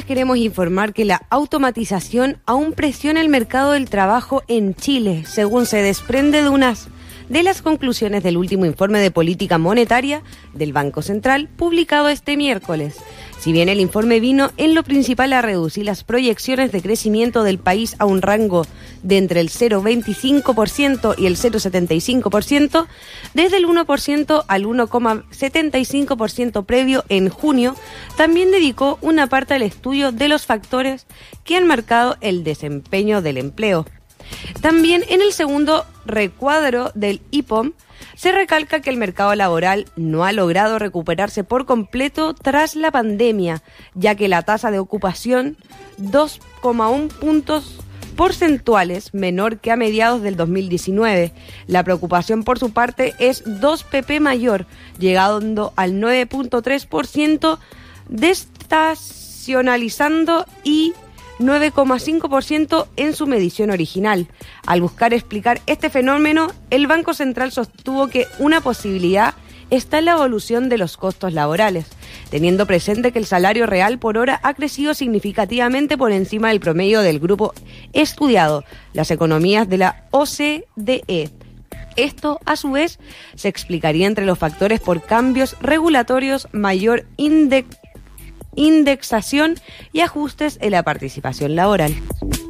les queremos informar que la automatización aún presiona el mercado del trabajo en Chile, según se desprende de las conclusiones del último informe de política monetaria del Banco Central, publicado este miércoles. Si bien el informe vino en lo principal a reducir las proyecciones de crecimiento del país a un rango de entre el 0,25% y el 0,75%, desde el 1% al 1,75% previo en junio, también dedicó una parte al estudio de los factores que han marcado el desempeño del empleo. También en el segundo recuadro del IPOM se recalca que el mercado laboral no ha logrado recuperarse por completo tras la pandemia, ya que la tasa de ocupación 2,1 puntos porcentuales menor que a mediados del 2019. La preocupación por su parte es 2 pp mayor, llegando al 9,3%, desestacionalizando y 9,5% en su medición original. Al buscar explicar este fenómeno, el Banco Central sostuvo que una posibilidad está en la evolución de los costos laborales, teniendo presente que el salario real por hora ha crecido significativamente por encima del promedio del grupo estudiado, las economías de la OCDE. Esto, a su vez, se explicaría entre los factores por cambios regulatorios, mayor indexación y ajustes en la participación laboral.